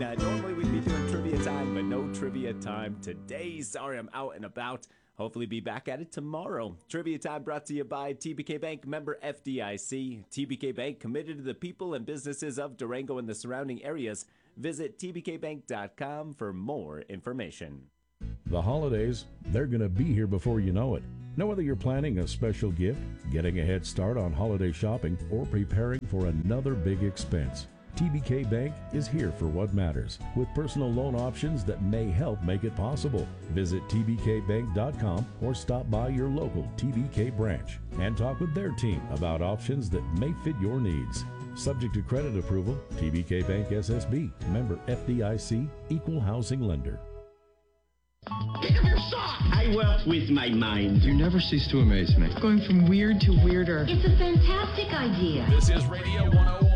Normally we'd be doing trivia time, but no trivia time today. Sorry, I'm out and about. Hopefully be back at it tomorrow. Trivia time brought to you by TBK Bank, member FDIC. TBK Bank, committed to the people and businesses of Durango and the surrounding areas. Visit tbkbank.com for more information. The holidays, they're going to be here before you know it. Know whether you're planning a special gift, getting a head start on holiday shopping, or preparing for another big expense. TBK Bank is here for what matters, with personal loan options that may help make it possible. Visit tbkbank.com or stop by your local TBK branch and talk with their team about options that may fit your needs. Subject to credit approval, TBK Bank SSB, member FDIC, equal housing lender. Pick up your sock! I work with my mind. You never cease to amaze me. Going from weird to weirder. It's a fantastic idea. This is Radio 101.